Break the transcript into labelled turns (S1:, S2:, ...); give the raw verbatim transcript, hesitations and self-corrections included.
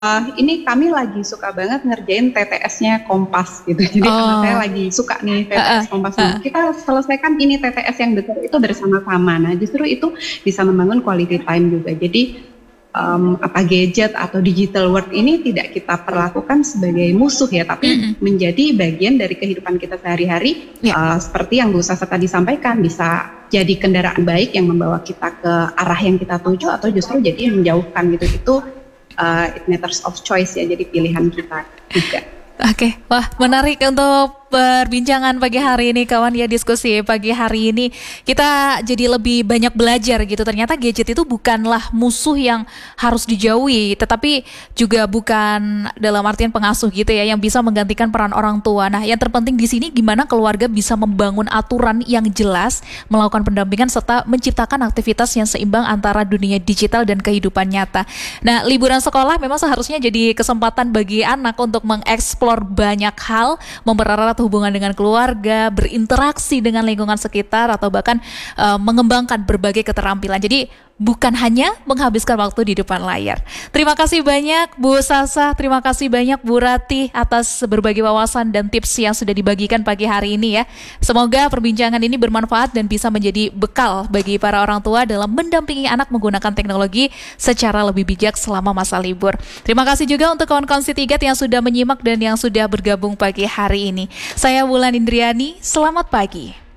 S1: Eee, ini kami lagi suka banget ngerjain T T S-nya Kompas gitu. Jadi anak saya
S2: Oh.
S1: lagi suka nih T T
S2: Heeh
S1: S Kompas, nah
S2: heeh.
S1: kita selesaikan ini T T S yang besar itu bersama-sama. Nah justru itu bisa membangun quality time juga. Jadi, mmm, apa, gadget atau digital world ini tidak kita perlakukan sebagai musuh ya, tapi
S2: Mhm.
S1: menjadi bagian dari kehidupan kita sehari-hari,
S2: Ya.
S1: eee, seperti yang Bu Sasa tadi sampaikan, bisa jadi kendaraan baik yang membawa kita ke arah yang kita tuju atau justru jadi menjauhkan gitu. Itu, eee, it matters of choice ya, jadi pilihan kita juga.
S2: Oke, wah menarik untuk perbincangan pagi hari ini kawan ya, diskusi pagi hari ini. Kita jadi lebih banyak belajar gitu, ternyata gadget itu bukanlah musuh yang harus dijauhi, tetapi juga bukan dalam artian pengasuh gitu ya, yang bisa menggantikan peran orang tua. Nah yang terpenting di sini gimana keluarga bisa membangun aturan yang jelas, melakukan pendampingan serta menciptakan aktivitas yang seimbang antara dunia digital dan kehidupan nyata. Nah liburan sekolah memang seharusnya jadi kesempatan bagi anak untuk mengeksplor banyak hal, mempererat hubungan dengan keluarga, berinteraksi dengan lingkungan sekitar, atau bahkan uh, mengembangkan berbagai keterampilan. Jadi bukan hanya menghabiskan waktu di depan layar. Terima kasih banyak Bu Sasa, terima kasih banyak Bu Ratih atas berbagi wawasan dan tips yang sudah dibagikan pagi hari ini ya. Semoga perbincangan ini bermanfaat dan bisa menjadi bekal bagi para orang tua dalam mendampingi anak menggunakan teknologi secara lebih bijak selama masa libur. Terima kasih juga untuk kawan-kawan Citigat yang sudah menyimak dan yang sudah bergabung pagi hari ini. Saya Wulan Indriani, selamat pagi.